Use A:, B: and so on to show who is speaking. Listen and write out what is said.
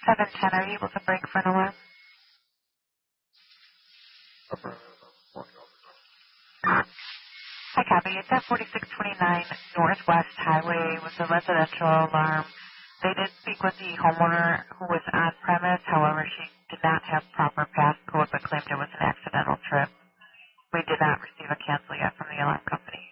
A: 710, are you able to break for an alarm? Hi, copy. It's at 4629 Northwest Highway with a residential alarm. They did speak with the homeowner who was on premise. However, she did not have proper passcode but claimed it was an accidental trip. We did not receive a cancel yet from the alarm company.